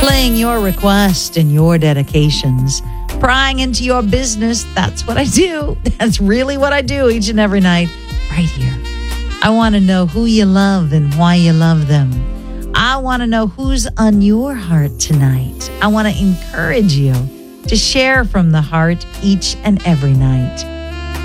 Playing your request and your dedications. Prying into your business. That's what I do. That's really what I do each and every night. Right here. I want to know who you love and why you love them. I want to know who's on your heart tonight. I want to encourage you to share from the heart each and every night.